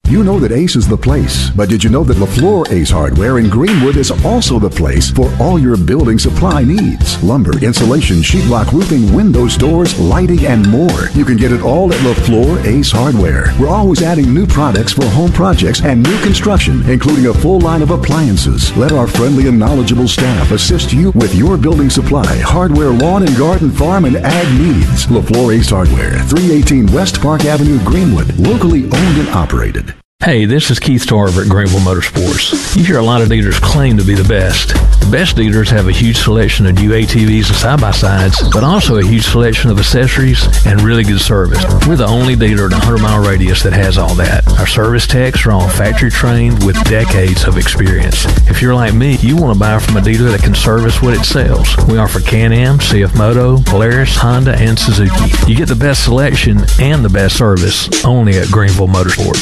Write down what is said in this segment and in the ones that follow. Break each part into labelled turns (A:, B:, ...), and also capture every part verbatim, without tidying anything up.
A: You know that Ace is the place, but did you know that LaFleur Ace Hardware in Greenwood is also the place for all your building supply needs? Lumber, insulation, sheetrock, roofing, windows, doors, lighting, and more. You can get it all at LaFleur Ace Hardware. We're always adding new products for home projects and new construction, including a full line of appliances. Let our friendly and knowledgeable staff assist you with your building supply, hardware, lawn and garden, farm, and ag needs. LaFleur Ace Hardware, three eighteen West Park Avenue, Greenwood. Locally owned and operated.
B: Hey, this is Keith Tarver at Greenville Motorsports. You hear a lot of dealers claim to be the best. The best dealers have a huge selection of new A T Vs and side-by-sides, but also a huge selection of accessories and really good service. We're the only dealer in a hundred mile radius that has all that. Our service techs are all factory trained with decades of experience. If you're like me, you want to buy from a dealer that can service what it sells. We offer Can-Am, C F Moto, Polaris, Honda, and Suzuki. You get the best selection and the best service only at Greenville Motorsports.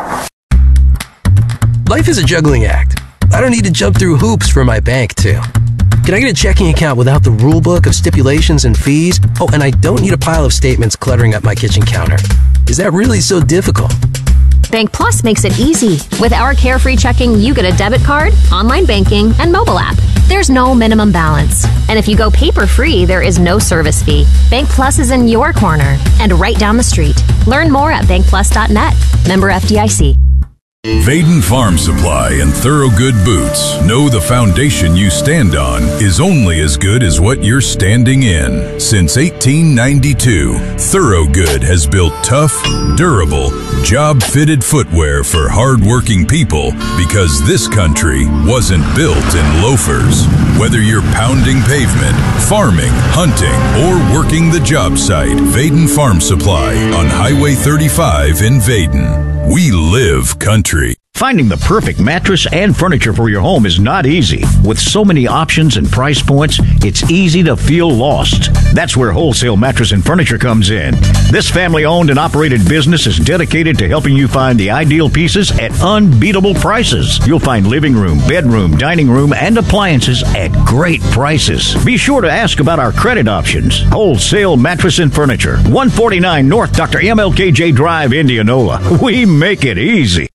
C: Life is a juggling act. I don't need to jump through hoops for my bank, too. Can I get a checking account without the rule book of stipulations and fees? Oh, and I don't need a pile of statements cluttering up my kitchen counter. Is that really so difficult?
D: Bank Plus makes it easy. With our carefree checking, you get a debit card, online banking, and mobile app. There's no minimum balance. And if you go paper-free, there is no service fee. Bank Plus is in your corner and right down the street. Learn more at bank plus dot net. Member F D I C.
E: Vaden Farm Supply and Thoroughgood Boots know the foundation you stand on is only as good as what you're standing in. Since eighteen ninety-two, Thoroughgood has built tough, durable, job-fitted footwear for hard-working people because this country wasn't built in loafers. Whether you're pounding pavement, farming, hunting, or working the job site, Vaden Farm Supply on Highway thirty-five in Vaden. We live country.
F: Finding the perfect mattress and furniture for your home is not easy. With so many options and price points, it's easy to feel lost. That's where Wholesale Mattress and Furniture comes in. This family-owned and operated business is dedicated to helping you find the ideal pieces at unbeatable prices. You'll find living room, bedroom, dining room, and appliances at great prices. Be sure to ask about our credit options. Wholesale Mattress and Furniture, one forty-nine North Doctor M L K J Drive, Indianola. We make it easy.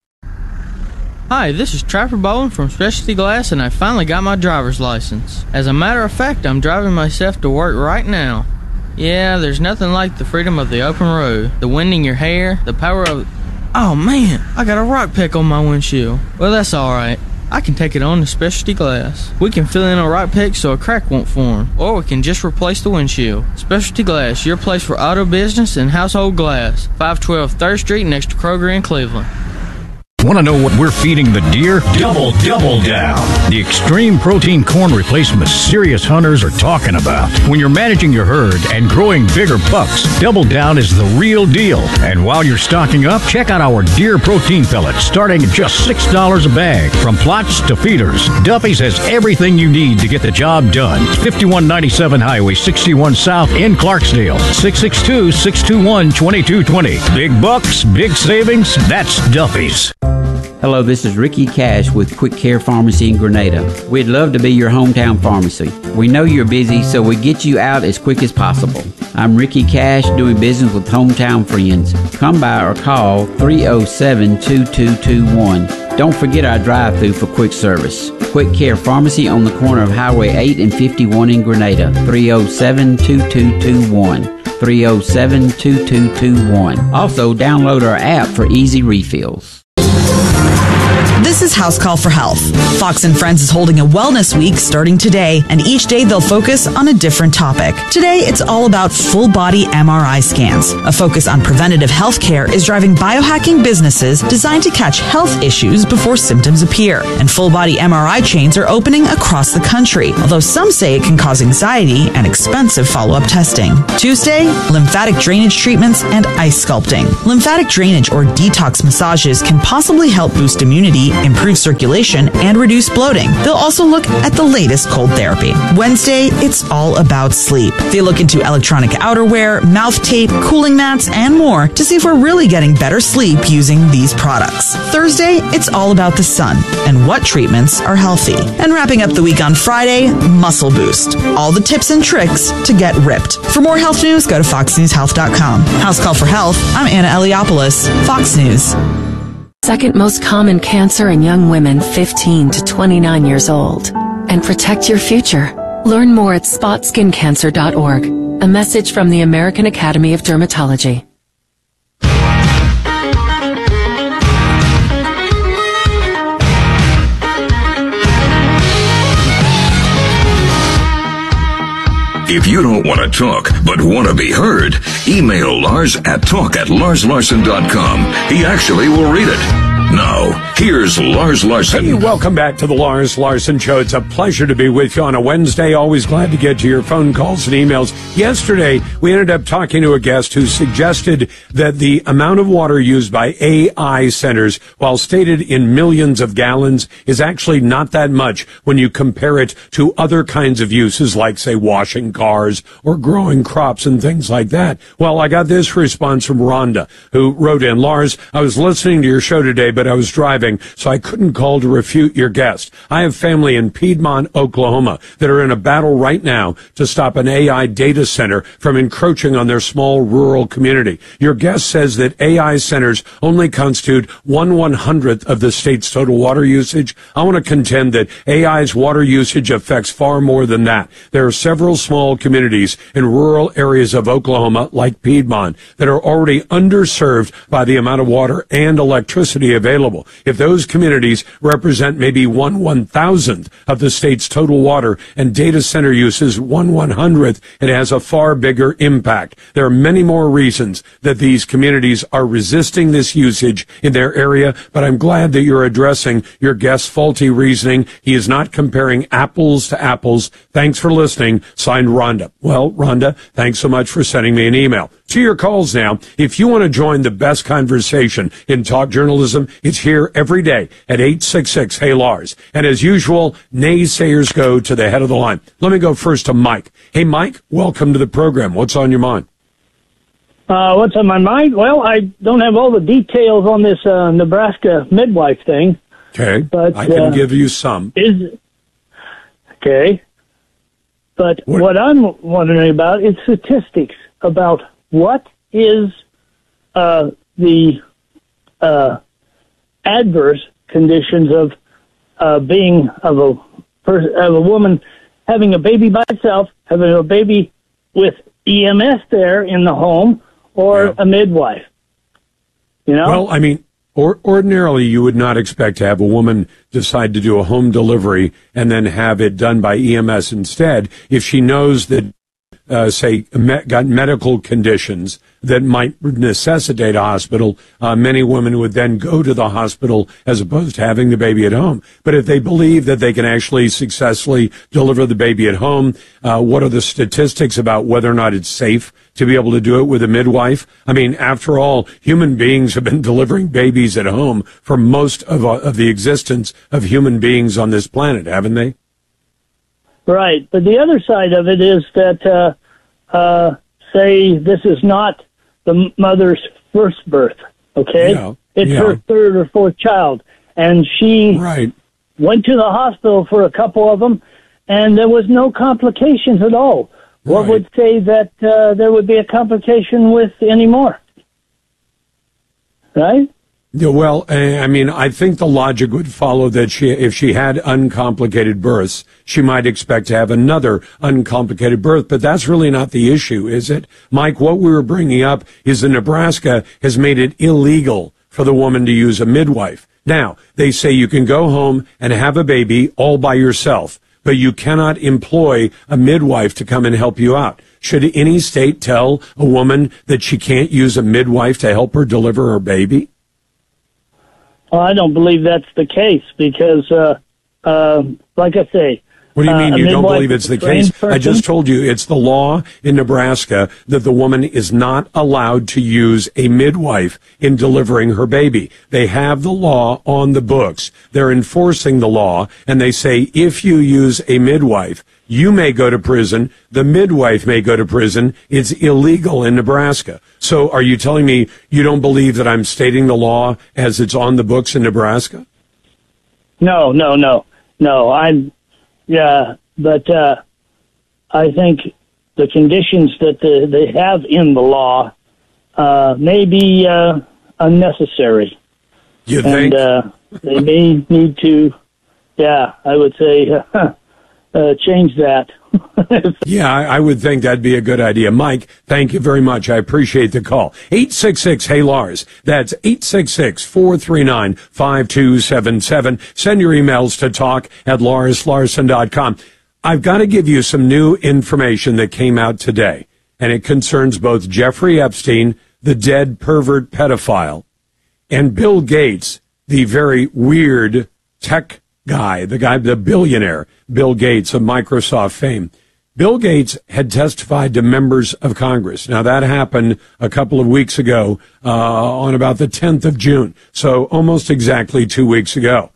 G: Hi, this is Trapper Bowen from Specialty Glass, and I finally got my driver's license. As a matter of fact, I'm driving myself to work right now. Yeah, there's nothing like the freedom of the open road, the wind in your hair, the power of... Oh man, I got a rock peck on my windshield. Well, that's alright. I can take it on to Specialty Glass. We can fill in a rock peck so a crack won't form, or we can just replace the windshield. Specialty Glass, your place for auto business and household glass. five twelve third Street next to Kroger in Cleveland.
F: Want to know what we're feeding the deer? Double, double down. The extreme protein corn replacement serious hunters are talking about. When you're managing your herd and growing bigger bucks, Double Down is the real deal. And while you're stocking up, check out our deer protein pellets, starting at just six dollars a bag. From plots to feeders, Duffy's has everything you need to get the job done. fifty-one ninety-seven Highway sixty-one South in Clarksdale. six six two, six two one, two two two zero. Big bucks, big savings, that's Duffy's.
H: Hello, this is Ricky Cash with Quick Care Pharmacy in Grenada. We'd love to be your hometown pharmacy. We know you're busy, so we get you out as quick as possible. I'm Ricky Cash, doing business with hometown friends. Come by or call three oh seven, two two two one. Don't forget our drive-thru for quick service. Quick Care Pharmacy on the corner of Highway eight and fifty-one in Grenada. three oh seven, two two two one. three oh seven, two two two one. Also, download our app for easy refills.
I: This is House Call for Health. Fox and Friends is holding a wellness week starting today, and each day they'll focus on a different topic. Today, it's all about full-body M R I scans. A focus on preventative health care is driving biohacking businesses designed to catch health issues before symptoms appear. And full-body M R I chains are opening across the country, although some say it can cause anxiety and expensive follow-up testing. Tuesday, lymphatic drainage treatments and ice sculpting. Lymphatic drainage or detox massages can possibly help boost immunity, improve circulation, and reduce bloating. They'll also look at the latest cold therapy. Wednesday, it's all about sleep. They look into electronic outerwear, mouth tape, cooling mats, and more to see if we're really getting better sleep using these products. Thursday, it's all about the sun and what treatments are healthy. And wrapping up the week on Friday, Muscle Boost. All the tips and tricks to get ripped. For more health news, go to fox news health dot com. House Call for Health, I'm Anna Eliopoulos, Fox News.
J: second most common cancer in young women fifteen to twenty-nine years old. And protect your future. Learn more at spot skin cancer dot org. A message from the American Academy of Dermatology.
E: If you don't want to talk, but want to be heard, email Lars at talk at lars larson dot com. He actually will read it. Now, here's Lars Larson.
K: Hey, welcome back to the Lars Larson Show. It's a pleasure to be with you on a Wednesday. Always glad to get to your phone calls and emails. Yesterday, we ended up talking to a guest who suggested that the amount of water used by A I centers, while stated in millions of gallons, is actually not that much when you compare it to other kinds of uses like, say, washing cars or growing crops and things like that. Well, I got this response from Rhonda, who wrote in, Lars, I was listening to your show today, but I was driving, so I couldn't call to refute your guest. I have family in Piedmont, Oklahoma, that are in a battle right now to stop an A I data center from encroaching on their small rural community. Your guest says that A I centers only constitute one one-hundredth of the state's total water usage. I want to contend that A I's water usage affects far more than that. There are several small communities in rural areas of Oklahoma, like Piedmont, that are already underserved by the amount of water and electricity available. If those communities represent maybe one one-thousandth of the state's total water and data center uses one one-hundredth, it has a far bigger impact. There are many more reasons that these communities are resisting this usage in their area, but I'm glad that you're addressing your guest's faulty reasoning. He is not comparing apples to apples. Thanks for listening. Signed, Rhonda. Well, Rhonda, thanks so much for sending me an email. To your calls now. If you want to join the best conversation in talk journalism, it's here every day at eight six six, hey Lars. And as usual, naysayers go to the head of the line. Let me go first to Mike. Hey, Mike, welcome to the program. What's on your mind?
L: Uh, what's on my mind? Well, I don't have all the details on this uh, Nebraska midwife thing.
K: Okay,
L: but
K: I can
L: uh,
K: give you some.
L: Is okay, but what? what I'm wondering about is statistics about what is uh, the uh, adverse conditions of uh, being of a pers- of a woman having a baby by itself, having a baby with E M S there in the home, or yeah. a midwife. You know?
K: Well, I mean, or, ordinarily you would not expect to have a woman decide to do a home delivery and then have it done by E M S instead if she knows that, uh, say, me- got medical conditions that might necessitate a hospital. Uh, many women would then go to the hospital as opposed to having the baby at home. But if they believe that they can actually successfully deliver the baby at home, uh, what are the statistics about whether or not it's safe to be able to do it with a midwife? I mean, after all, human beings have been delivering babies at home for most of, uh, of the existence of human beings on this planet, haven't they?
L: Right. But the other side of it is that, uh, uh, say this is not the mother's first birth, okay?
K: Yeah,
L: it's
K: yeah.
L: her third or fourth child. And she
K: right.
L: went to the hospital for a couple of them, and there was no complications at all.
K: Right.
L: What would say that uh, there would be a complication with any more? Right?
K: Yeah, well, I mean, I think the logic would follow that she, if she had uncomplicated births, she might expect to have another uncomplicated birth, but that's really not the issue, is it? Mike, what we were bringing up is that Nebraska has made it illegal for the woman to use a midwife. Now, they say you can go home and have a baby all by yourself, but you cannot employ a midwife to come and help you out. Should any state tell a woman that she can't use a midwife to help her deliver her baby?
L: Well, I don't believe that's the case because, uh, uh, like I say,
K: what do you mean
L: uh,
K: you don't believe it's the case? Person? I just told you it's the law in Nebraska that the woman is not allowed to use a midwife in delivering her baby. They have the law on the books. They're enforcing the law, and they say if you use a midwife, you may go to prison. The midwife may go to prison. It's illegal in Nebraska. So are you telling me you don't believe that I'm stating the law as it's on the books in Nebraska?
L: No, no, no, no. I'm, yeah, but uh, I think the conditions that the, they have in the law uh, may be uh, unnecessary.
K: You
L: and,
K: think?
L: Uh, they may need to, yeah, I would say, uh, uh, change that.
K: Yeah, I, I would think that'd be a good idea. Mike, thank you very much. I appreciate the call. eight six six, hey Lars. That's eight six six, four three nine, five two seven seven. Send your emails to talk at lars larson dot com. I've got to give you some new information that came out today, and it concerns both Jeffrey Epstein, the dead pervert pedophile, and Bill Gates, the very weird tech guy, the guy, the billionaire, Bill Gates of Microsoft fame. Bill Gates had testified to members of Congress. Now, that happened a couple of weeks ago, uh, on about the tenth of June, so almost exactly two weeks ago.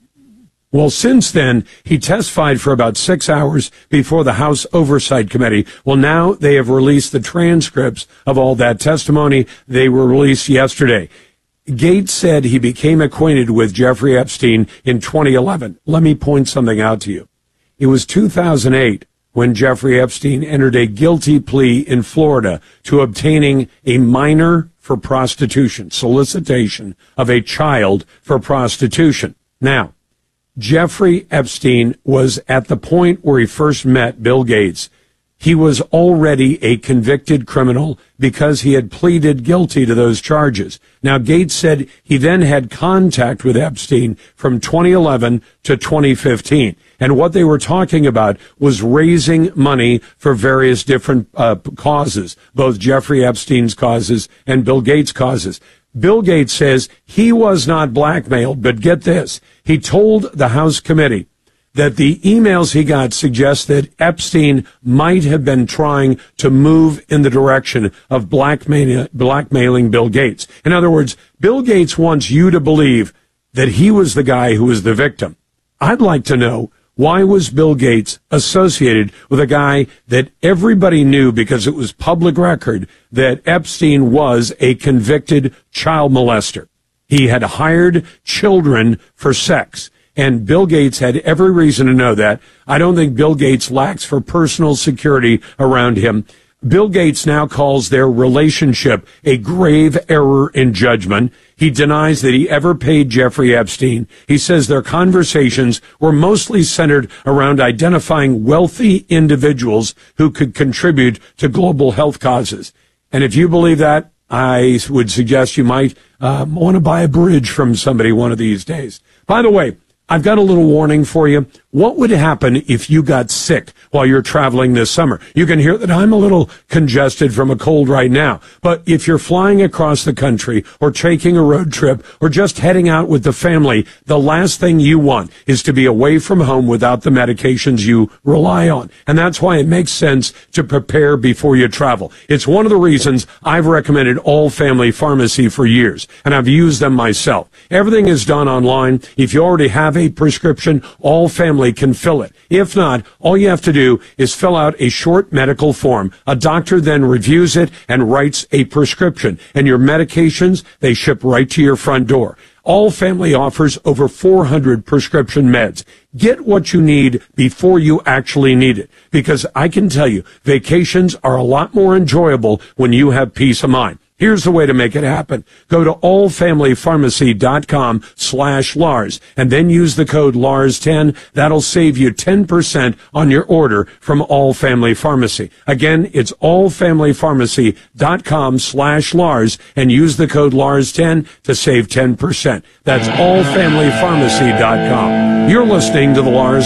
K: Well, since then, he testified for about six hours before the House Oversight Committee. Well, now they have released the transcripts of all that testimony. They were released yesterday. Gates said he became acquainted with Jeffrey Epstein in twenty eleven. Let me point something out to you. It was two thousand eight when Jeffrey Epstein entered a guilty plea in Florida to obtaining a minor for prostitution, solicitation of a child for prostitution. Now, Jeffrey Epstein was at the point where he first met Bill Gates. He was already a convicted criminal because he had pleaded guilty to those charges. Now, Gates said he then had contact with Epstein from twenty eleven to twenty fifteen. And what they were talking about was raising money for various different uh, causes, both Jeffrey Epstein's causes and Bill Gates' causes. Bill Gates says he was not blackmailed, but get this. He told the House committee that the emails he got suggest that Epstein might have been trying to move in the direction of blackmail- blackmailing Bill Gates. In other words, Bill Gates wants you to believe that he was the guy who was the victim. I'd like to know, why was Bill Gates associated with a guy that everybody knew because it was public record that Epstein was a convicted child molester? He had hired children for sex. And Bill Gates had every reason to know that. I don't think Bill Gates lacks for personal security around him. Bill Gates now calls their relationship a grave error in judgment. He denies that he ever paid Jeffrey Epstein. He says their conversations were mostly centered around identifying wealthy individuals who could contribute to global health causes. And if you believe that, I would suggest you might uh, want to buy a bridge from somebody one of these days. By the way, I've got a little warning for you. What would happen if you got sick while you're traveling this summer? You can hear that I'm a little congested from a cold right now. But if you're flying across the country or taking a road trip or just heading out with the family, the last thing you want is to be away from home without the medications you rely on. And that's why it makes sense to prepare before you travel. It's one of the reasons I've recommended All Family Pharmacy for years, and I've used them myself. Everything is done online. If you already have a prescription, All Family can fill it. If not, all you have to do is fill out a short medical form. A doctor then reviews it and writes a prescription. And your medications, they ship right to your front door. All Family offers over four hundred prescription meds. Get what you need before you actually need it. Because I can tell you, vacations are a lot more enjoyable when you have peace of mind. Here's the way to make it happen. Go to allfamilypharmacy.com slash Lars and then use the code Lars ten. That'll save you ten percent on your order from All Family Pharmacy. Again, it's allfamilypharmacy.com slash Lars and use the code Lars ten to save ten percent. That's allfamilypharmacy dot com. You're listening to the Lars